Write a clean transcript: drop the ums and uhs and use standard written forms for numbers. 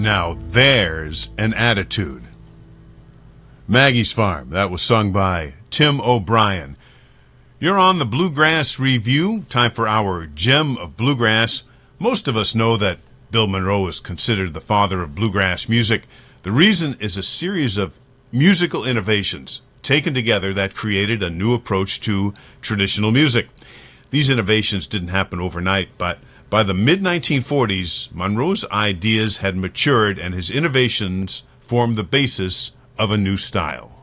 Now there's an attitude. Maggie's Farm, that was sung by Tim O'Brien. You're on the Bluegrass Review, time for our Gem of Bluegrass. Most of us know that Bill Monroe is considered the father of bluegrass music. The reason is a series of musical innovations taken together that created a new approach to traditional music. These innovations didn't happen overnight, but by the mid-1940s, Monroe's ideas had matured and his innovations formed the basis of a new style.